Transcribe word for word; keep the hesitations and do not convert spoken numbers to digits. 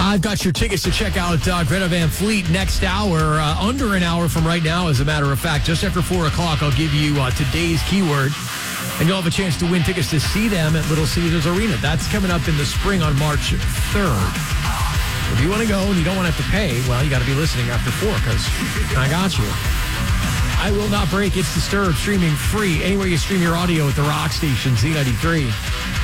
I've got your tickets to check out uh, Greta Van Fleet next hour, uh, under an hour from right now, as a matter of fact. Just after four o'clock, I'll give you uh, today's keyword, and you'll have a chance to win tickets to see them at Little Caesars Arena. That's coming up in the spring on March third. If you want to go and you don't want to have to pay, well, you got to be listening after four, because I got you. I Will Not Break. It's Disturbed, streaming free anywhere you stream your audio at the rock station, Z ninety-three.